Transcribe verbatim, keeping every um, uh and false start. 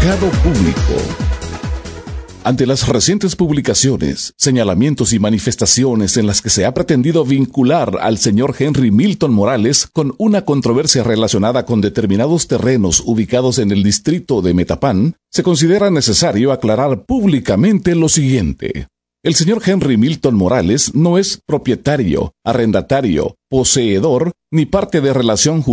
Mercado Público. Ante las recientes publicaciones, señalamientos y manifestaciones en las que se ha pretendido vincular al señor Henry Milton Morales con una controversia relacionada con determinados terrenos ubicados en el distrito de Metapán, se considera necesario aclarar públicamente lo siguiente. El señor Henry Milton Morales no es propietario, arrendatario, poseedor ni parte de relación jurídica